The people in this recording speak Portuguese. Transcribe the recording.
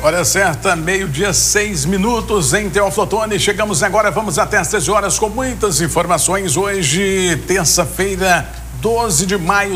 Hora certa, 12:06 em Teófilo Otoni. Chegamos agora, vamos até às 13 horas com muitas informações. Hoje, terça-feira, 12 de maio.